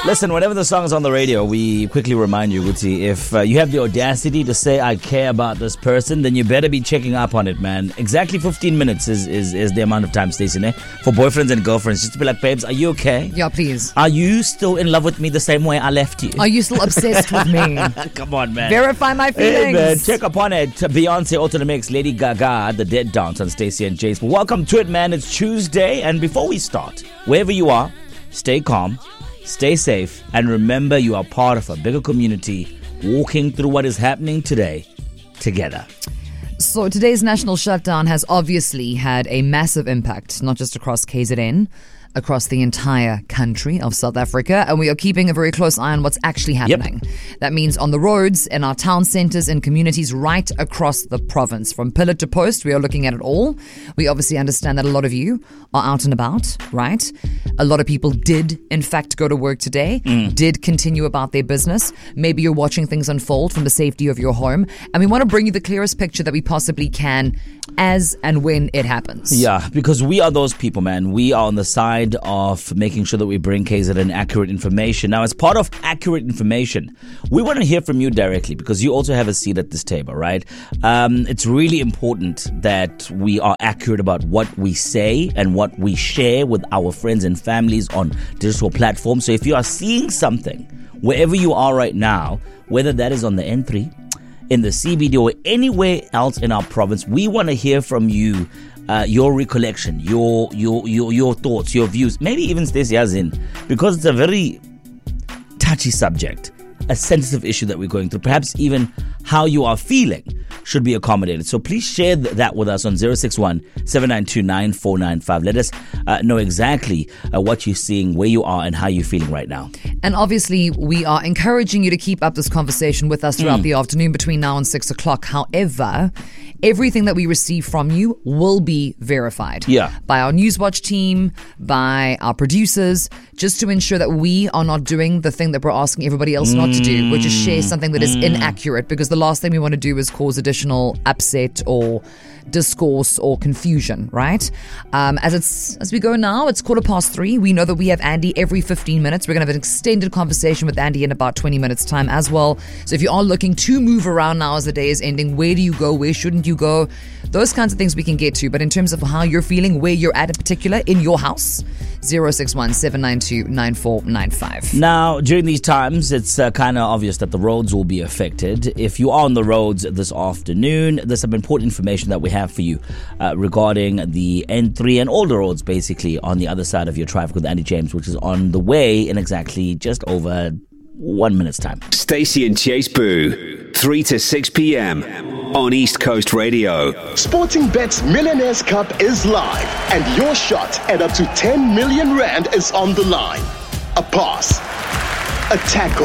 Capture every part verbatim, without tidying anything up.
Listen, whenever the song is on the radio, we quickly remind you, Guti, if uh, you have the audacity to say, I care about this person, then you better be checking up on it, man. Exactly fifteen minutes is, is, is the amount of time, Stacey, eh? For boyfriends and girlfriends, just to be like, babes, are you okay? Yeah, please. Are you still in love with me the same way I left you? Are you still obsessed with me? Come on, man. Verify my feelings. Hey, man, check up on it. Beyonce, Auto the Mix, Lady Gaga, The Dead Dance on Stacey and Jace. Welcome to it, man. It's Tuesday, and before we start, wherever you are, stay calm. Stay safe, and remember you are part of a bigger community walking through what is happening today together. So today's national shutdown has obviously had a massive impact, not just across K Z N, across the entire country of South Africa, and we are keeping a very close eye on what's actually happening. Yep. That means on the roads, in our town centres and communities right across the province. From pillar to post, we are looking at it all. We obviously understand that a lot of you are out and about, right? A lot of people did, in fact, go to work today, mm. did continue about their business. Maybe you're watching things unfold from the safety of your home, and we want to bring you the clearest picture that we possibly can as and when it happens. Yeah, because we are those people, man. We are on the side of making sure that we bring K Z N accurate information. Now, as part of accurate information, we want to hear from you directly because you also have a seat at this table, right? Um, it's really important that we are accurate about what we say and what we share with our friends and families on digital platforms. So if you are seeing something, wherever you are right now, whether that is on the N three, in the C B D, or anywhere else in our province, we want to hear from you. Uh, your recollection, your your your your thoughts, your views, maybe even Stacey as in, because it's a very touchy subject, a sensitive issue that we're going through. Perhaps even how you are feeling should be accommodated. So please share th- that with us on zero six one, seven nine two, nine four nine five. Let us uh, know exactly uh, what you're seeing, where you are, and how you're feeling right now. And obviously, we are encouraging you to keep up this conversation with us throughout mm. the afternoon between now and six o'clock. However, everything that we receive from you will be verified. Yeah. By our Newswatch team, by our producers, just to ensure that we are not doing the thing that we're asking everybody else mm. not to do, which is share something that is mm. inaccurate, because the last thing we want to do is cause additional upset or discourse or confusion, right? Um, as it's as we go now, it's quarter past three. We know that we have Andy every fifteen minutes. We're going to have an extended conversation with Andy in about twenty minutes time as well. So if you are looking to move around now as the day is ending, where do you go? Where shouldn't you go? Those kinds of things we can get to. But in terms of how you're feeling, where you're at in particular in your house, zero six one, seven nine two, nine four nine five. Now, during these times, it's uh, kind of obvious that the roads will be affected. If you are on the roads this afternoon, there's some important information that we have for you uh, regarding the N three and all the roads basically on the other side of your traffic with Andy James, which is on the way in exactly just over one minute's time. Stacey and Chase Boo, three to six p.m. on East Coast Radio. Sportingbet's Millionaires Cup is live, and your shot at up to ten million rand is on the line. A pass, a tackle,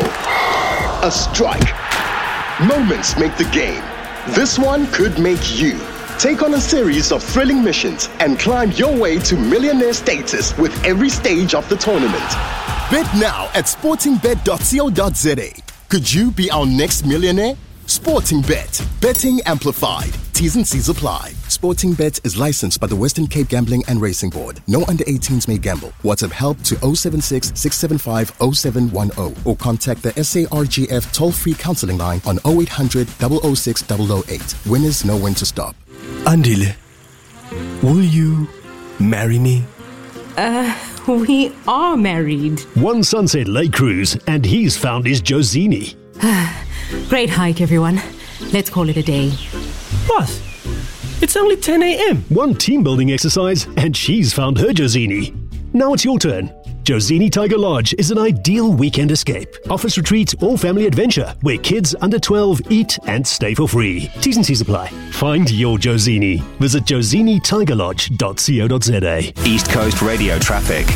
a strike. Moments make the game. This one could make you. Take on a series of thrilling missions and climb your way to millionaire status with every stage of the tournament. Bet now at sporting bet dot co dot za. Could you be our next millionaire? Sportingbet. Betting amplified. T's and C's apply. Sportingbet is licensed by the Western Cape Gambling and Racing Board. No under eighteens may gamble. WhatsApp help to zero seven six, six seven five, zero seven one zero or contact the S A R G F toll-free counseling line on zero eight hundred, zero zero six, zero zero eight. Winners know when to stop. Andile, will you marry me? Uh, we are married. One Sunset Lake cruise, and he's found his Josini. Great hike, everyone. Let's call it a day. What? It's only ten a.m. One team building exercise, and she's found her Josini. Now it's your turn. Josini Tiger Lodge is an ideal weekend escape. Office retreat or family adventure where kids under twelve eat and stay for free. T's and C's apply. Find your Josini. Visit josini tiger lodge dot co dot za. East Coast Radio traffic.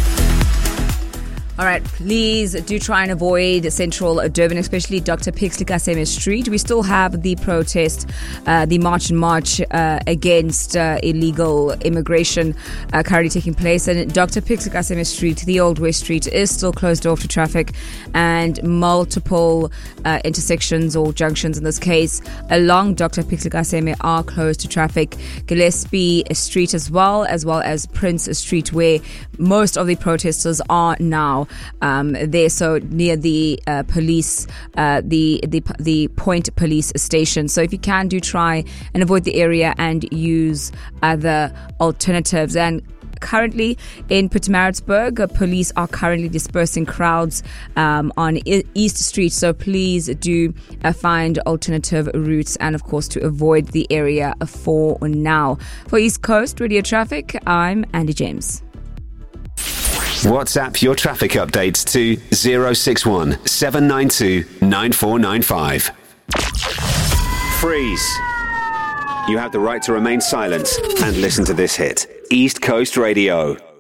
All right, please do try and avoid central Durban, especially Doctor Pixley Kaseme Street. We still have the protest, uh, the March and March uh, against uh, illegal immigration uh, currently taking place. And Doctor Pixley Kaseme Street, the Old West Street, is still closed off to traffic, and multiple uh, intersections or junctions in this case along Doctor Pixley Kaseme are closed to traffic. Gillespie Street as well, as well as Prince Street, where most of the protesters are now. um, there. So near the uh, police, uh, the the the Point Police Station. So if you can, do try and avoid the area and use other alternatives. And currently in Pietermaritzburg, uh, police are currently dispersing crowds um, on I- East Street. So please do uh, find alternative routes and, of course, to avoid the area for now. For East Coast Radio Traffic, I'm Andy James. WhatsApp your traffic updates to zero six one seven nine two nine four nine five. Freeze. You have the right to remain silent and listen to this hit. East Coast Radio.